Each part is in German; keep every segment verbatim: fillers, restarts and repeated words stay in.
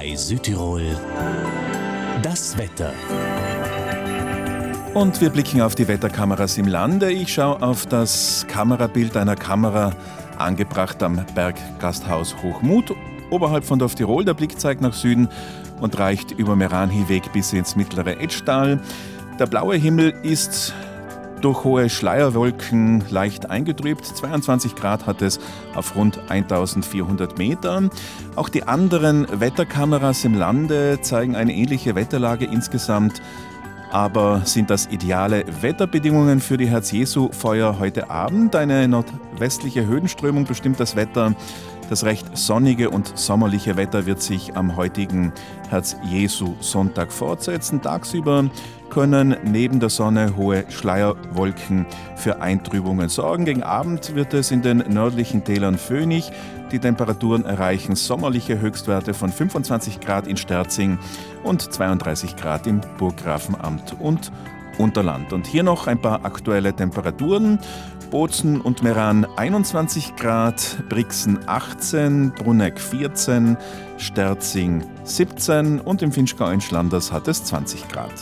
Bei Südtirol das Wetter. Und wir blicken auf die Wetterkameras im Lande. Ich schaue auf das Kamerabild einer Kamera, angebracht am Berggasthaus Hochmut, oberhalb von Dorf Tirol. Der Blick zeigt nach Süden und reicht über Meran hinweg bis ins mittlere Etschtal. Der blaue Himmel ist durch hohe Schleierwolken leicht eingetrübt. zweiundzwanzig Grad hat es auf rund eintausendvierhundert Meter. Auch die anderen Wetterkameras im Lande zeigen eine ähnliche Wetterlage insgesamt. Aber sind das ideale Wetterbedingungen für die Herz-Jesu-Feuer heute Abend? Eine nordwestliche Höhenströmung bestimmt das Wetter. Das recht sonnige und sommerliche Wetter wird sich am heutigen Herz-Jesu-Sonntag fortsetzen. Tagsüber können neben der Sonne hohe Schleierwolken für Eintrübungen sorgen. Gegen Abend wird es in den nördlichen Tälern föhnig. Die Temperaturen erreichen sommerliche Höchstwerte von fünfundzwanzig Grad in Sterzing und zweiunddreißig Grad im Burggrafenamt und Unterland. Und hier noch ein paar aktuelle Temperaturen. Bozen und Meran einundzwanzig Grad, Brixen achtzehn, Bruneck vierzehn, Sterzing siebzehn und im Vinschgau in Schlanders hat es zwanzig Grad.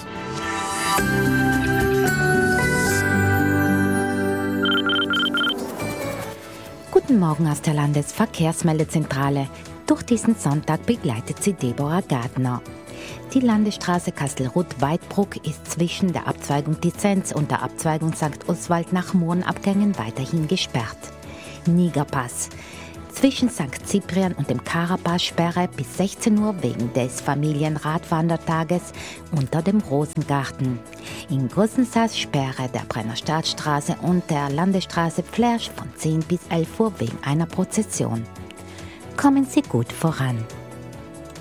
Guten Morgen aus der Landesverkehrsmeldezentrale. Durch diesen Sonntag begleitet sie Deborah Gardner. Die Landesstraße Kastelruth-Weidbruck ist zwischen der Abzweigung Dizenz und der Abzweigung Sankt Oswald nach Mohrenabgängen weiterhin gesperrt. Nigerpass. Zwischen Sankt Cyprian und dem Karapass Sperre bis sechzehn Uhr wegen des Familienradwandertages unter dem Rosengarten. In Größensaas Sperre der Brennerstadtstraße und der Landesstraße Flersch von zehn bis elf Uhr wegen einer Prozession. Kommen Sie gut voran.